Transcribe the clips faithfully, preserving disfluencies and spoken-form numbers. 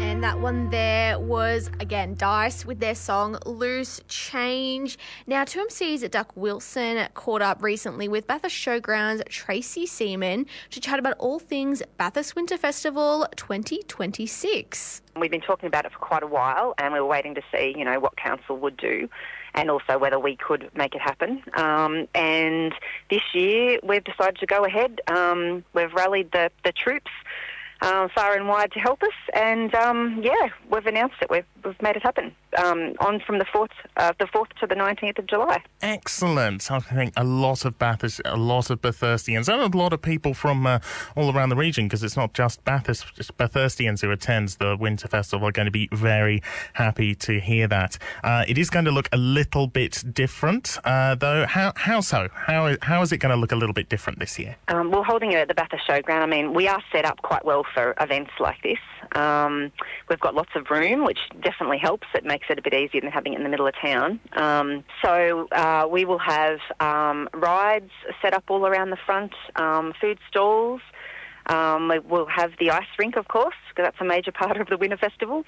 And that one there was, again, Dice with their song Loose Change. Now, two M Cs at Duck Wilson caught up recently with Bathurst Showgrounds Tracy Seaman to chat about all things Bathurst Winter Festival twenty twenty-six. We've been talking about it for quite a while, and we were waiting to see, you know, what council would do and also whether we could make it happen. Um, and this year we've decided to go ahead. Um, we've rallied the, the troops Um, far and wide to help us, and um, yeah, we've announced it. We've, we've made it happen um, on from the fourth, uh, the fourth to the nineteenth of July. Excellent. I think a lot of Bathurst, a lot of Bathurstians, and a lot of people from uh, all around the region, because it's not just Bathurst, just Bathurstians who attend the Winter Festival are going to be very happy to hear that. Uh, it is going to look a little bit different, uh, though. How how so? How how is it going to look a little bit different this year? Um, we're holding it at the Bathurst Showground. I mean, we are set up quite well for events like this. Um, we've got lots of room, which definitely helps. It makes it a bit easier than having it in the middle of town. Um, so uh, we will have um, rides set up all around the front, um, food stalls. Um, we will have the ice rink, of course, because that's a major part of the Winter Festival.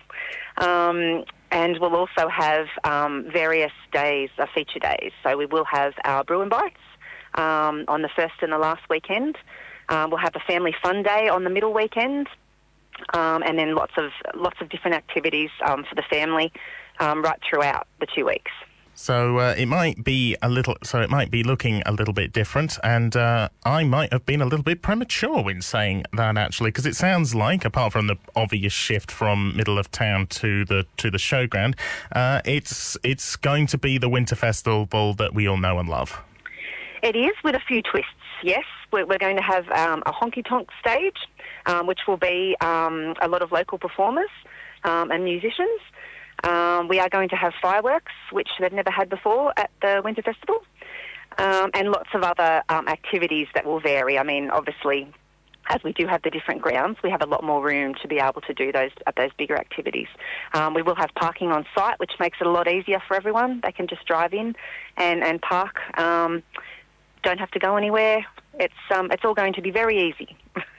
Um, and we'll also have um, various days, uh, feature days. So we will have our Brew and Bites um, on the first and the last weekend. Um, we'll have a family fun day on the middle weekend, um, and then lots of lots of different activities um, for the family um, right throughout the two weeks. So uh, it might be a little. So it might be looking a little bit different, and uh, I might have been a little bit premature in saying that, actually, because it sounds like, apart from the obvious shift from middle of town to the to the showground, uh, it's it's going to be the Winter Festival that we all know and love. It is, with a few twists. Yes, we're, we're going to have um, a honky-tonk stage, um, which will be um, a lot of local performers um, and musicians. Um, we are going to have fireworks, which they've never had before at the Winter Festival, um, and lots of other um, activities that will vary. I mean, obviously, as we do have the different grounds, we have a lot more room to be able to do those uh, those bigger activities. Um, we will have parking on site, which makes it a lot easier for everyone. They can just drive in and, and park. Um, don't have to go anywhere. It's um, it's all going to be very easy.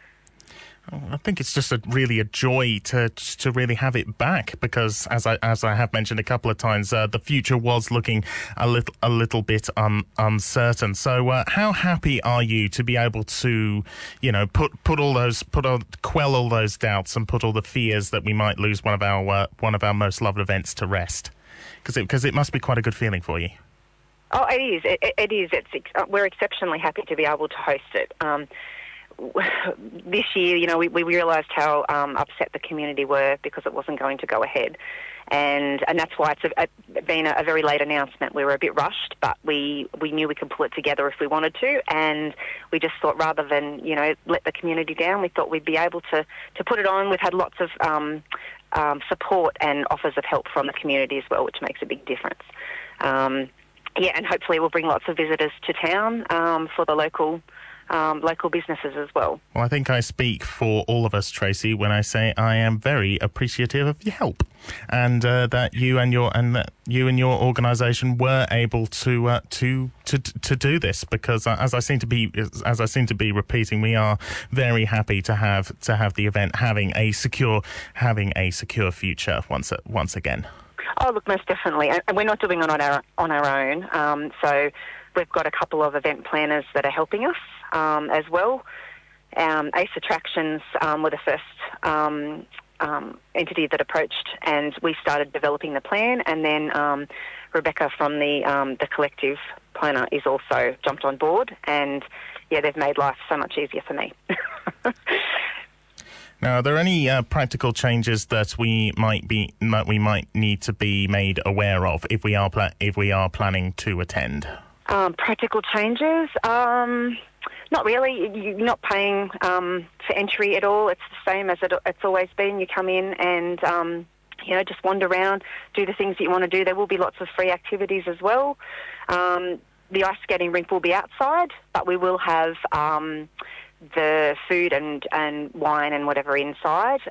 I think it's just a, really a joy to to really have it back, because as I as I have mentioned a couple of times, uh, the future was looking a little a little bit um, uncertain. So, uh, how happy are you to be able to, you know, put put all those put all, quell all those doubts and put all the fears that we might lose one of our uh, one of our most loved events to rest? Because it, because it must be quite a good feeling for you. Oh, it is. It, it is. It's we're exceptionally happy to be able to host it. Um, this year, you know, we, we realised how um, upset the community were because it wasn't going to go ahead, and and that's why it's a, a, been a, a very late announcement. We were a bit rushed, but we, we knew we could pull it together if we wanted to, and we just thought rather than, you know, let the community down, we thought we'd be able to, to put it on. We've had lots of um, um, support and offers of help from the community as well, which makes a big difference. Um, Yeah, and hopefully we'll bring lots of visitors to town um, for the local um, local businesses as well. Well, I think I speak for all of us, Tracy, when I say I am very appreciative of your help, and uh, that you and your and that you and your organisation were able to uh, to to to do this, because uh, as I seem to be as I seem to be repeating, we are very happy to have to have the event having a secure having a secure future once once again. Oh, look, most definitely. And we're not doing it on our on our own. Um, so we've got a couple of event planners that are helping us um, as well. Um, Ace Attractions um, were the first um, um, entity that approached, and we started developing the plan. And then um, Rebecca from the um, the collective planner is also jumped on board. And, yeah, they've made life so much easier for me. Now, are there any uh, practical changes that we might be that we might need to be made aware of if we are pla- if we are planning to attend? Um, practical changes? Um, not really. You're not paying um, for entry at all. It's the same as it, it's always been. You come in and um, you know, just wander around, do the things that you want to do. There will be lots of free activities as well. Um, the ice skating rink will be outside, but we will have Um, the food and, and wine and whatever inside.